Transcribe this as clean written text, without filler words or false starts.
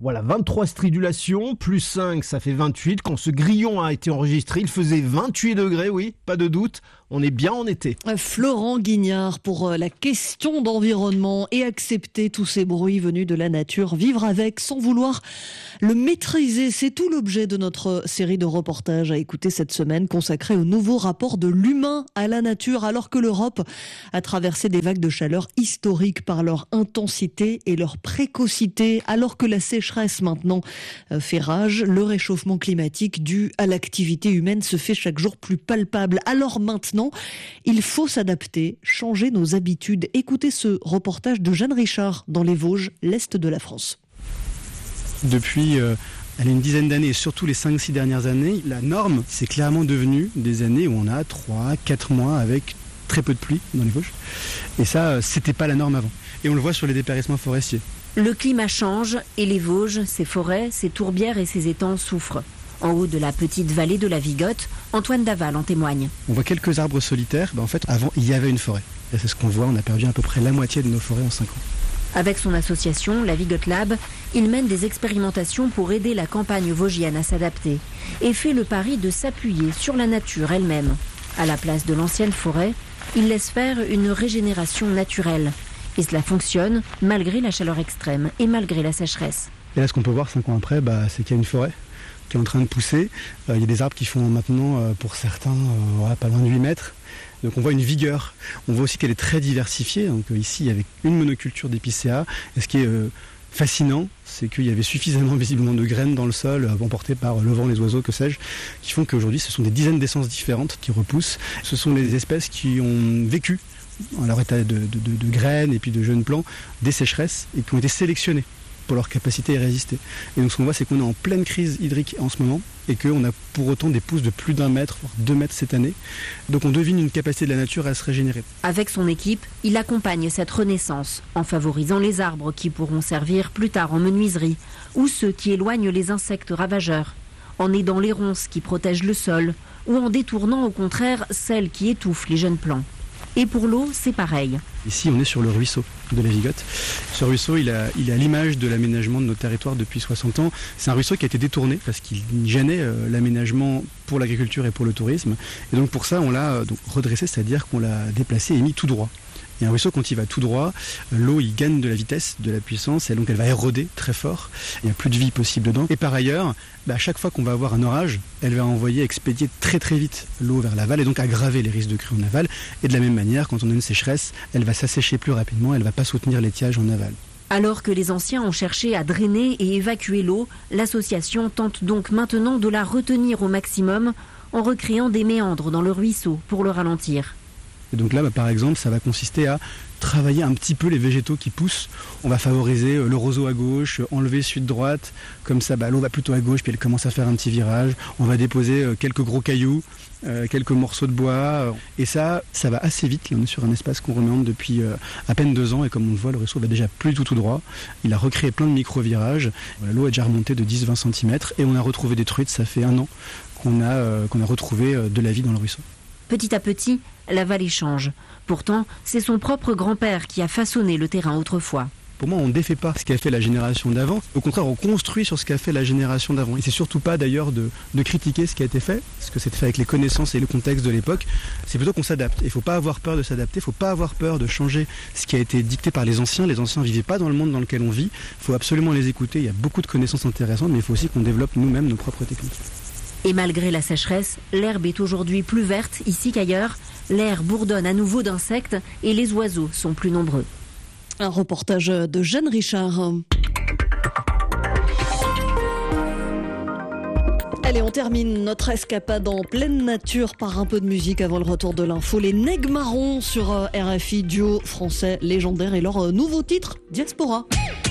Voilà, 23 stridulations, plus 5, ça fait 28. Quand ce grillon a été enregistré, il faisait 28 degrés, oui, pas de doute. On est bien en été. Florent Guignard pour la question d'environnement et accepter tous ces bruits venus de la nature, vivre avec sans vouloir le maîtriser. C'est tout l'objet de notre série de reportages à écouter cette semaine consacrée au nouveau rapport de l'humain à la nature, alors que l'Europe a traversé des vagues de chaleur historiques par leur intensité et leur précocité, alors que la sécheresse maintenant fait rage. Le réchauffement climatique dû à l'activité humaine se fait chaque jour plus palpable. Alors maintenant, il faut s'adapter, changer nos habitudes. Écoutez ce reportage de Jeanne Richard dans les Vosges, l'Est de la France. Depuis une dizaine d'années et surtout les 5-6 dernières années, la norme, c'est clairement devenu des années où on a 3-4 mois avec très peu de pluie dans les Vosges. Et ça, c'était pas la norme avant. Et on le voit sur les dépérissements forestiers. Le climat change et les Vosges, ses forêts, ses tourbières et ses étangs souffrent. En haut de la petite vallée de la Vigotte, Antoine Daval en témoigne. On voit quelques arbres solitaires. En fait, avant, il y avait une forêt. Et c'est ce qu'on voit, on a perdu à peu près la moitié de nos forêts en 5 ans. Avec son association, la Vigotte Lab, il mène des expérimentations pour aider la campagne vosgienne à s'adapter et fait le pari de s'appuyer sur la nature elle-même. À la place de l'ancienne forêt, il laisse faire une régénération naturelle. Et cela fonctionne malgré la chaleur extrême et malgré la sécheresse. Et là, ce qu'on peut voir 5 ans après, c'est qu'il y a une forêt qui est en train de pousser. Il y a des arbres qui font maintenant, pour certains, pas loin de 8 mètres. Donc on voit une vigueur. On voit aussi qu'elle est très diversifiée. Donc ici, avec une monoculture d'épicéa. Et ce qui est fascinant, c'est qu'il y avait suffisamment visiblement de graines dans le sol, emportées par le vent, les oiseaux, que sais-je, qui font qu'aujourd'hui, ce sont des dizaines d'essences différentes qui repoussent. Ce sont les espèces qui ont vécu à leur état de graines et puis de jeunes plants, des sécheresses et qui ont été sélectionnées pour leur capacité à résister. Et donc ce qu'on voit, c'est qu'on est en pleine crise hydrique en ce moment et qu'on a pour autant des pousses de plus d'1 mètre, voire 2 mètres cette année. Donc on devine une capacité de la nature à se régénérer. Avec son équipe, il accompagne cette renaissance en favorisant les arbres qui pourront servir plus tard en menuiserie ou ceux qui éloignent les insectes ravageurs, en aidant les ronces qui protègent le sol ou en détournant au contraire celles qui étouffent les jeunes plants. Et pour l'eau, c'est pareil. Ici, on est sur le ruisseau de la Vigotte. Ce ruisseau, il a l'image de l'aménagement de nos territoires depuis 60 ans. C'est un ruisseau qui a été détourné parce qu'il gênait l'aménagement pour l'agriculture et pour le tourisme. Et donc pour ça, on l'a redressé, c'est-à-dire qu'on l'a déplacé et mis tout droit. Et un ruisseau, quand il va tout droit, l'eau, il gagne de la vitesse, de la puissance, et donc elle va éroder très fort. Il n'y a plus de vie possible dedans. Et par ailleurs, à chaque fois qu'on va avoir un orage, elle va expédier très très vite l'eau vers l'aval, et donc aggraver les risques de crue en aval. Et de la même manière, quand on a une sécheresse, elle va s'assécher plus rapidement, elle ne va pas soutenir l'étiage en aval. Alors que les anciens ont cherché à drainer et évacuer l'eau, l'association tente donc maintenant de la retenir au maximum en recréant des méandres dans le ruisseau pour le ralentir. Et donc là, par exemple, ça va consister à travailler un petit peu les végétaux qui poussent. On va favoriser le roseau à gauche, enlever sud-droite. Comme ça, l'eau va plutôt à gauche, puis elle commence à faire un petit virage. On va déposer quelques gros cailloux, quelques morceaux de bois. Et ça va assez vite. Là, on est sur un espace qu'on reméandre depuis à peine 2 ans. Et comme on le voit, le ruisseau va déjà plus tout droit. Il a recréé plein de micro-virages. Voilà, l'eau est déjà remontée de 10-20 cm. Et on a retrouvé des truites. Ça fait 1 an qu'on a retrouvé de la vie dans le ruisseau. Petit à petit, la vallée change. Pourtant, c'est son propre grand-père qui a façonné le terrain autrefois. Pour moi, on ne défait pas ce qu'a fait la génération d'avant. Au contraire, on construit sur ce qu'a fait la génération d'avant. Et c'est surtout pas d'ailleurs de critiquer ce qui a été fait, parce que c'est fait avec les connaissances et le contexte de l'époque. C'est plutôt qu'on s'adapte. Il ne faut pas avoir peur de s'adapter, il ne faut pas avoir peur de changer ce qui a été dicté par les anciens. Les anciens ne vivaient pas dans le monde dans lequel on vit. Il faut absolument les écouter. Il y a beaucoup de connaissances intéressantes, mais il faut aussi qu'on développe nous-mêmes nos propres techniques. Et malgré la sécheresse, l'herbe est aujourd'hui plus verte ici qu'ailleurs. L'air bourdonne à nouveau d'insectes et les oiseaux sont plus nombreux. Un reportage de Jeanne Richard. Allez, on termine notre escapade en pleine nature par un peu de musique avant le retour de l'info. Les Nègres Marrons sur RFI, duo français légendaire, et leur nouveau titre, Diaspora.